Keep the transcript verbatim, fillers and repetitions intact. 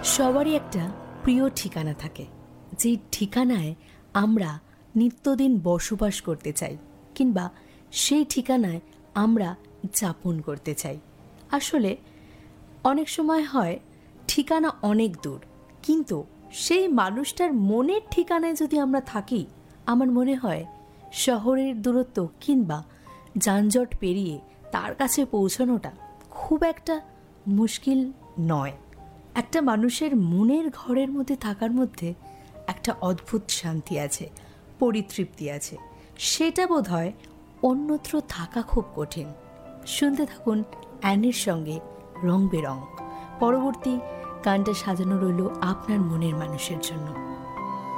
সবারই একটা প্রিয় ঠিকানা থাকে, যেই ঠিকানায় আমরা নিত্যদিন বসবাস করতে চাই কিংবা সেই ঠিকানায় আমরা যাপন করতে চাই। আসলে অনেক সময় হয় ঠিকানা অনেক দূর, কিন্তু সেই মানুষটার মনের ঠিকানায় যদি আমরা থাকি, আমার মনে হয় শহরের দূরত্ব কিংবা যানজট পেরিয়ে তার কাছে পৌঁছানোটা খুব একটা মুশকিল নয়। একটা মানুষের মনের ঘরের মধ্যে থাকার মধ্যে একটা অদ্ভুত শান্তি আছে, পরিতৃপ্তি আছে, সেটা বোধ হয় অন্যত্র থাকা খুব কঠিন। শুনতে থাকুন অ্যানির সঙ্গে রং বেরং। পরবর্তী গানটা সাজানো রইল আপনার মনের মানুষের জন্য।